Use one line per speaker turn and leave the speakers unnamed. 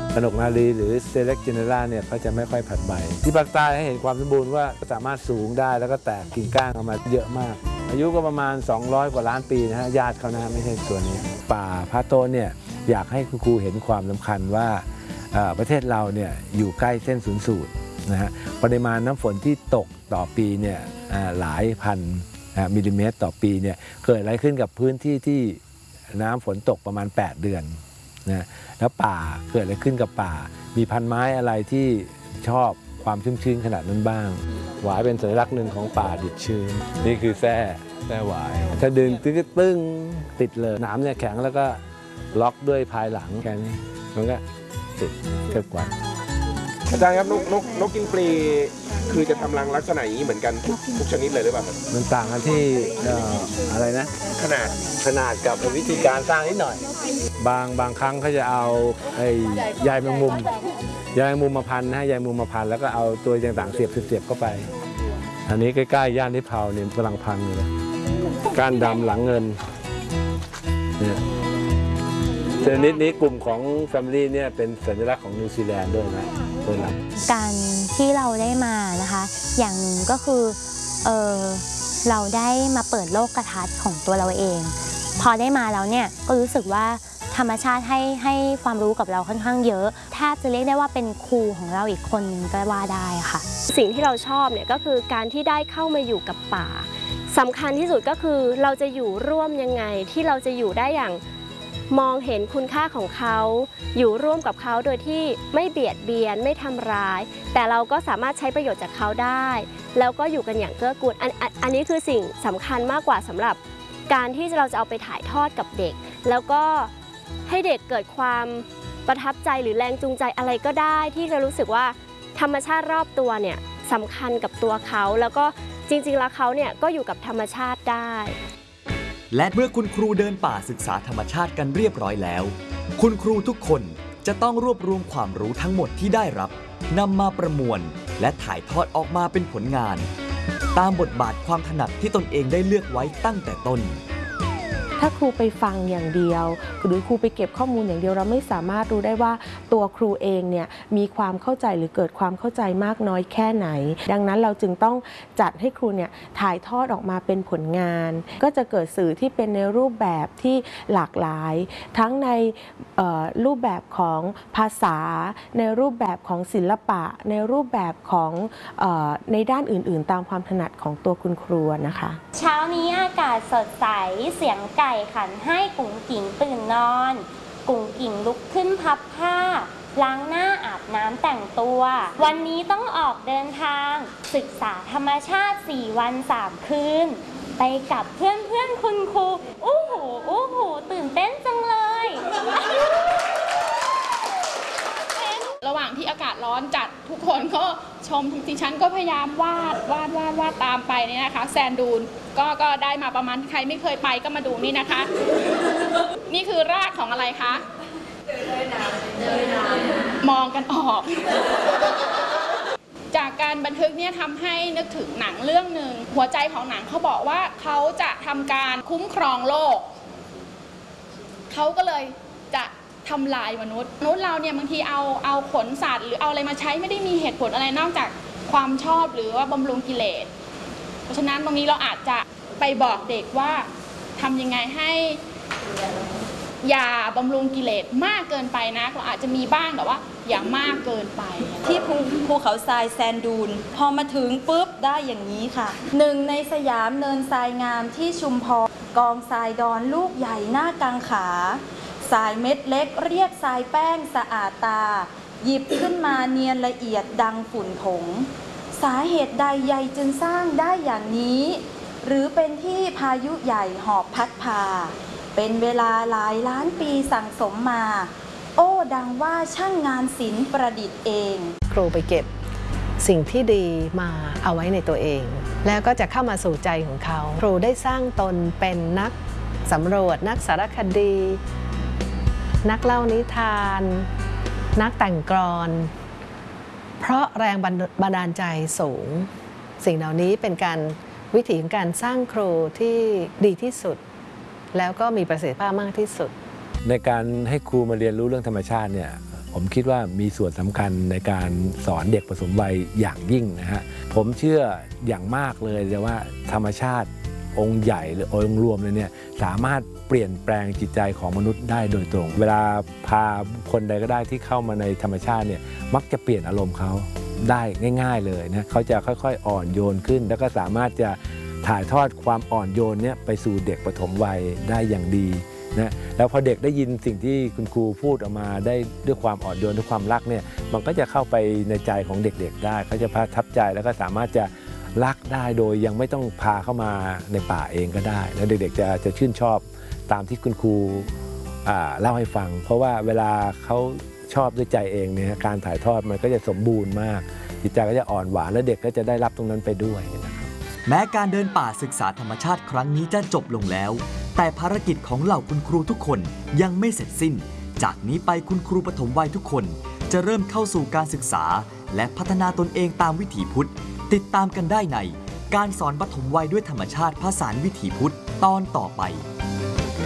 กนกนารีหรือเซเลกเจเนราเนี่ยเขาจะไม่ค่อยผลัดใบที่ภาคใต้ให้เห็นความสมบูรณ์ว่าสามารถสูงได้แล้วก็แตกกิ่งก้านออกมาเยอะมากอายุก็ประมาณ200 กว่าล้านปีนะฮะญาติเขานะไม่ใช่ส่วนนี้ป่าพาโตเนี่ยอยากให้ครูเห็นความสำคัญว่าประเทศเราเนี่ยอยู่ใกล้เส้นศูนย์สูตรนะฮะปริมาณน้ำฝนที่ตกต่อปีเนี่ยหลายพันมิลลิเมตรต่อปีเนี่ยเกิดอะไรขึ้นกับพื้นที่ที่น้ำฝนตกประมาณ8 เดือนนะแล้วป่าเกิดอะไรขึ้นกับป่ามีพันไม้อะไรที่ชอบความชุ่มชื้นขนาดนั้นบ้างหวายเป็นสัญลักษณ์หนึ่งของป่าดิบชื้นนี่คือแส้หวายถ้าดึงตึ้งติดเลยหนามเนี่ยแข็งแล้วก็ล็อกด้วยพายหลังแค่นี้มันก็ติดเกือบกว่า
อาจารย์ครับนกกินปลีคือจะทำรังลักษณะอย่างนี้เหมือนกันทุกชนิดเลยหรือเปล่าครับ
มันต่างกันที่อะไรนะขนาดกับวิธีการสร้างนิดหน่อยบางครั้งเขาจะเอาใยแมงมุมมาพันนะใยแมงมุมมาพันแล้วก็เอาตัวต่างๆเสียบเข้าไปอันนี้ใกล้ๆย่านที่เผาเนี่ยกำลังพันเลยก้านดำหลังเงินเนี่ยชนิดนี้กลุ่มของ Family เนี่ยเป็นสัญลักษณ์ของนิวซีแลนด์ด้วยนะ
การที่เราได้มานะคะอย่างหนึ่งก็คือเราได้มาเปิดโลกทัศน์ของตัวเราเองพอได้มาแล้วเนี่ยก็รู้สึกว่าธรรมชาติให้ความรู้กับเราค่อนข้างเยอะแทบจะเรียกได้ว่าเป็นครูของเราอีกคนนึงก็ว่าได้ค่ะ
สิ่งที่เราชอบเนี่ยก็คือการที่ได้เข้ามาอยู่กับป่าสำคัญที่สุดก็คือเราจะอยู่ร่วมยังไงที่เราจะอยู่ได้อย่างมองเห็นคุณค่าของเขาอยู่ร่วมกับเขาโดยที่ไม่เบียดเบียนไม่ทำร้ายแต่เราก็สามารถใช้ประโยชน์จากเขาได้แล้วก็อยู่กันอย่างเกื้อกูลอันนี้คือสิ่งสำคัญมากกว่าสำหรับการที่เราจะเอาไปถ่ายทอดกับเด็กแล้วก็ให้เด็กเกิดความประทับใจหรือแรงจูงใจอะไรก็ได้ที่จะรู้สึกว่าธรรมชาติรอบตัวเนี่ยสำคัญกับตัวเขาแล้วก็จริงๆแล้วเขาเนี่ยก็อยู่กับธรรมชาติได้
และเมื่อคุณครูเดินป่าศึกษาธรรมชาติกันเรียบร้อยแล้วคุณครูทุกคนจะต้องรวบรวมความรู้ทั้งหมดที่ได้รับนำมาประมวลและถ่ายทอดออกมาเป็นผลงานตามบทบาทความถนัดที่ตนเองได้เลือกไว้ตั้งแต่ต้น
ถ้าครูไปฟังอย่างเดียวหรือครูไปเก็บข้อมูลอย่างเดียวเราไม่สามารถรู้ได้ว่าตัวครูเองเนี่ยมีความเข้าใจหรือเกิดความเข้าใจมากน้อยแค่ไหนดังนั้นเราจึงต้องจัดให้ครูเนี่ยถ่ายทอดออกมาเป็นผลงานก็จะเกิดสื่อที่เป็นในรูปแบบที่หลากหลายทั้งในรูปแบบของภาษาในรูปแบบของศิลปะในรูปแบบของในด้านอื่นๆตามความถนัดของตัวคุณครูนะคะ
เช้านี้อากาศสดใสเสียงไก่ขันให้กุ๋งกิ่งตื่นนอนกุ๋งกิ่งลุกขึ้นพับผ้าล้างหน้าอาบน้ำแต่งตัววันนี้ต้องออกเดินทางศึกษาธรรมชาติ4 วัน 3 คืนไปกับเพื่อนคุณครูอู้หูตื่นเต้นจังเลย
ระหว่างที่อากาศร้อนจัดทุกคนก็ชมดิฉันก็พยายามวาดตามไปนี่นะคะแซนดูนก็ได้มาประมาณใครไม่เคยไปก็มาดูนี่นะคะ นี่คือรากของอะไรคะมองกันออก จากการบันทึกเนี่ยทำให้นึกถึงหนังเรื่องหนึ่งหัวใจของหนังเขาบอกว่าเขาจะทำการคุ้มครองโลกเขาก็เลยจะทำลายมนุษย์เราเนี่ยบางทีเอาขนสัตว์หรือเอาอะไรมาใช้ไม่ได้มีเหตุผลอะไรนอกจากความชอบหรือว่าบำรุงกิเลสเพราะฉะนั้นตรงนี้เราอาจจะไปบอกเด็กว่าทำยังไงให้อย่าบำรุงกิเลสมากเกินไปนะเราอาจจะมีบ้างแต่ว่าอย่ามากเกินไป
ที่ภูเขาทรายแซนดูนพอมาถึงปุ๊บได้อย่างนี้ค่ะ1 ในสยามเนินทรายงามที่ชุมพรกองทรายดอนลูกใหญ่หน้ากังขาทรายเม็ดเล็กเรียกทรายแป้งสะอาดตาหยิบขึ้นมาเนียนละเอียดดังฝุ่นผงสาเหตุใดใหญ่จึงสร้างได้อย่างนี้หรือเป็นที่พายุใหญ่หอบพัดพาเป็นเวลาหลายล้านปีสั่งสมมาโอ้ดังว่าช่างงานศิลป์ประดิษฐ์เอง
ครูไปเก็บสิ่งที่ดีมาเอาไว้ในตัวเองแล้วก็จะเข้ามาสู่ใจของเขาครูได้สร้างตนเป็นนักสำรวจนักสารคดีนักเล่านิทานนักแต่งกลอนเพราะแรงบันดาลใจสูงสิ่งเหล่านี้เป็นการวิธีของการสร้างครูที่ดีที่สุดแล้วก็มีประสิทธิภาพมากที่สุด
ในการให้ครูมาเรียนรู้เรื่องธรรมชาติเนี่ยผมคิดว่ามีส่วนสำคัญในการสอนเด็กปฐมวัยอย่างยิ่งนะฮะผมเชื่ออย่างมากเลยว่าธรรมชาติองค์ใหญ่หรือองค์รวมเลยเนี่ยสามารถเปลี่ยนแปลงจิตใจของมนุษย์ได้โดยตรงเวลาพาคนใดก็ได้ที่เข้ามาในธรรมชาติเนี่ยมักจะเปลี่ยนอารมณ์เขาได้ง่ายๆเลยนะเขาจะค่อยๆอ่อนโยนขึ้นแล้วก็สามารถจะถ่ายทอดความอ่อนโยนเนี่ยไปสู่เด็กปฐมวัยได้อย่างดีนะแล้วพอเด็กได้ยินสิ่งที่คุณครูพูดออกมาได้ด้วยความอ่อนโยนด้วยความรักเนี่ยมันก็จะเข้าไปในใจของเด็กๆได้เขาจะประทับใจแล้วก็สามารถจะรักได้โดยยังไม่ต้องพาเข้ามาในป่าเองก็ได้แล้วเด็กๆจะชื่นชอบตามที่คุณครูเล่าให้ฟังเพราะว่าเวลาเขาชอบด้วยใจเองเนี่ยการถ่ายทอดมันก็จะสมบูรณ์มากจิตใจก็จะอ่อนหวานและเด็กก็จะได้รับตรงนั้นไปด้วยนะครับ
แม้การเดินป่าศึกษาธรรมชาติครั้งนี้จะจบลงแล้วแต่ภารกิจของเหล่าคุณครูทุกคนยังไม่เสร็จสิ้นจากนี้ไปคุณครูปฐมวัยทุกคนจะเริ่มเข้าสู่การศึกษาและพัฒนาตนเองตามวิถีพุทธติดตามกันได้ในการสอนปฐมวัยด้วยธรรมชาติผสานวิถีพุทธตอนต่อไป